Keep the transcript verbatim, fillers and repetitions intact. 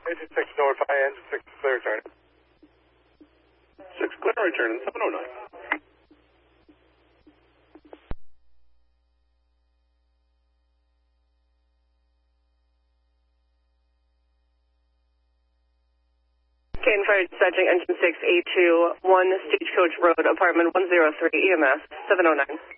Engine six, notify engine six, clear return. six, clear return, seven oh nine. Kane Fire dispatching engine six, A two, one Stagecoach Road, apartment one oh three, E M S, seven oh nine.